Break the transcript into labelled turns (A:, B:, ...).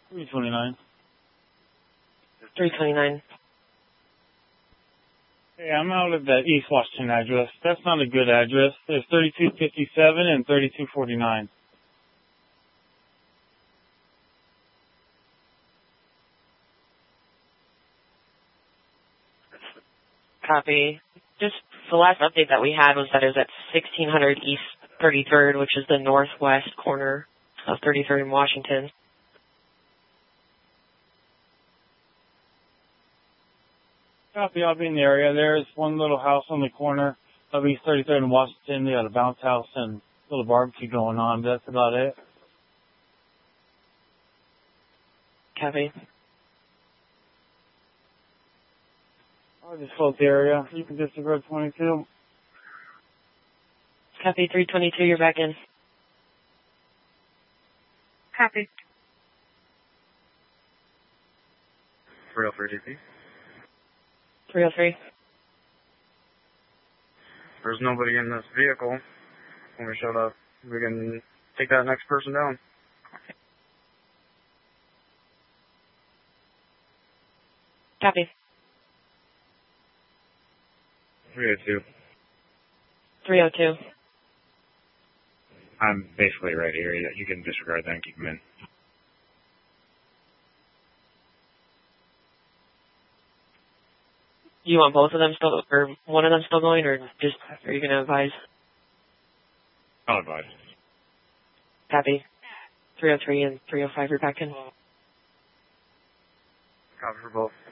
A: 329.
B: 329.
A: Hey, I'm out at that East Washington address. That's not a good address. There's 3257 and 3249.
B: Copy. Just the last update that we had was that it was at 1600 East 33rd, which is the northwest corner of 33rd and Washington.
A: Copy, I'll be in the area. There's one little house on the corner of East 33rd and Washington. They got a bounce house and a little barbecue going on. That's about it.
B: Copy.
A: I'll just float the area. You can disregard 22.
B: Copy, 322, you're back in.
C: Copy.
D: 303 DP.
B: 303.
D: There's nobody in this vehicle when we showed up. We can take that next person down.
B: Copy.
D: 302.
B: 302.
D: I'm basically right here. You can disregard that and keep them in.
B: You want both of them still, or one of them still going, or just, are you going to advise?
D: I'll advise.
B: Copy. 303 and 305, you're back in.
D: Copy for both.